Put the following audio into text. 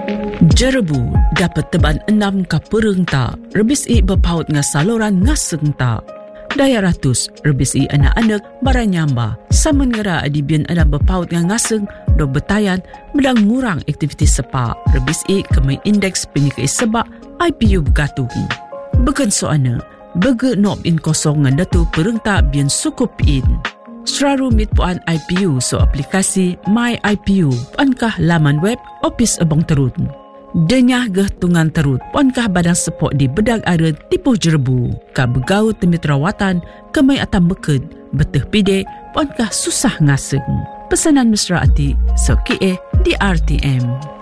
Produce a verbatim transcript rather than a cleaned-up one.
Jerebu dapat teban enam ka pereng ta, rebis i berpaut nga saluran ngaseng ta. Daya ratus, rebis i anak-anak baranyamba. Saman ngera adibian anak berpaut nga ngaseng, do betayan, medang ngurang aktivitas sepa. Rebis i kemai indeks penyikai sebak I P U bergatung. Begen soana, bege nob in kosong ngan datu pereng ta bian sukup in. Seraru mit puan I P U so aplikasi My I P U, puankah laman web Opis Abang Terut. Denyah geh tungan terut, puankah badang sepok di bedag aret tipuh Jerebu. Ka begau temit rawatan, kemai atam beked, beteh pide, puankah susah ngaseng. Pesanan mesra ati, so kie di R T M.